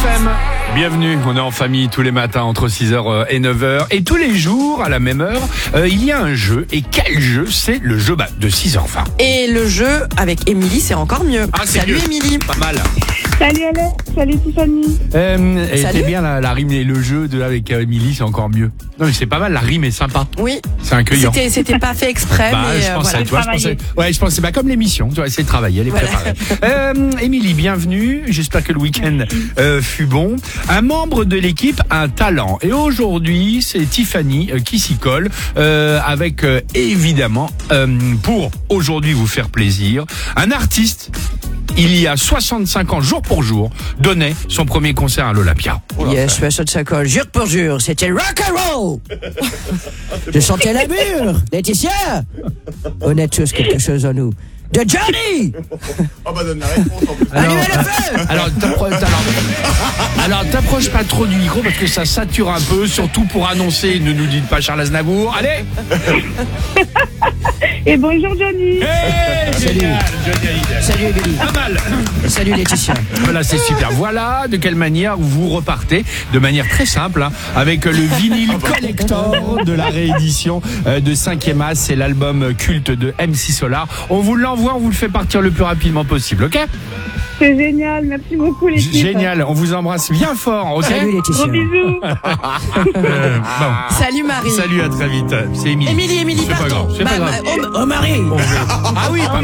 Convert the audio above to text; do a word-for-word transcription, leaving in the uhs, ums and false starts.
F M. Bienvenue, on est en famille tous les matins entre six heures et neuf heures. Et tous les jours, à la même heure, euh, il y a un jeu. Et quel jeu? C'est le jeu bah, de six enfants. Et le jeu avec Émilie, c'est encore mieux. Ah, c'est Salut mieux. Émilie. Pas mal. Salut Alex, salut Tiffany. Euh, et Salut. c'est bien la, la rime et le jeu de avec Émilie, c'est encore mieux. Non mais c'est pas mal, la rime est sympa. Oui. C'est accueillant. C'était, c'était pas fait exprès, Bah, mais je euh, pensais, voilà. tu vois, je pensais, ouais, je pensais, bah, comme l'émission, tu vois, c'est de travailler, elle est Voilà. préparée. Euh, Émilie, bienvenue. J'espère que le week-end euh, fut bon. Un membre de l'équipe a un talent. Et aujourd'hui, c'est Tiffany euh, qui s'y colle, euh, avec, euh, évidemment, euh, pour aujourd'hui vous faire plaisir, un artiste, il y a soixante-cinq ans, jour pour jour, donnait son premier concert à l'Olympia. Yes, soixante-cinq ans, jour pour jour, c'était rock and roll. Je sentais la mûre. Laetitia, on a tous quelque chose en nous. De Johnny. Oh bah donne la réponse en plus. Alors, Allumez le feu. alors, t'appro- alors, alors, t'approches pas trop du micro parce que ça sature un peu, surtout pour annoncer, ne nous dites pas Charles Aznavour. Allez! Et bonjour Johnny. Hey, Salut. génial, Johnny Hallyday. Salut Émilie. Pas mal. Salut Laetitia. Voilà, c'est super. Voilà de quelle manière vous repartez, de manière très simple, hein, avec le vinyle collector de la réédition euh, de cinquième As. C'est l'album culte de M C Solar. On vous l'envoie, on vous le fait partir le plus rapidement possible, ok? C'est génial, merci beaucoup l'équipe. Génial, on vous embrasse bien fort, ok? Salut Laetitia. Gros bisous. Euh, bon. Salut Marie. Salut, à très vite. C'est Émilie. Émilie, Émilie, C'est pas pardon. grave, c'est pas Bah, grave. bah, Oh, oh Marie. Ah oui, pas mal.